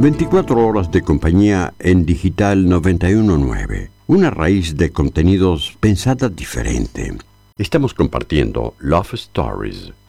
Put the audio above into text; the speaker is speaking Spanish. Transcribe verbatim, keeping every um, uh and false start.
veinticuatro horas de compañía en Digital noventa y uno punto nueve. Una raíz de contenidos pensada diferente. Estamos compartiendo Love Stories,